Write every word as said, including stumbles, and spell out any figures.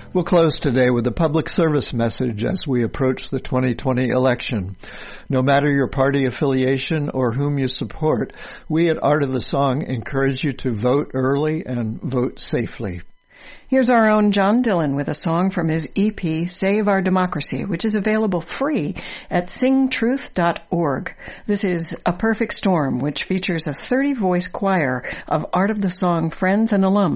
We'll close today with a public service message as we approach the twenty twenty election. No matter your party affiliation or whom you support, we at Art of the Song encourage you to vote early and vote safely. Here's our own John Dillon with a song from his E P, Save Our Democracy, which is available free at sing truth dot org. This is A Perfect Storm, which features a thirty-voice choir of Art of the Song friends and alums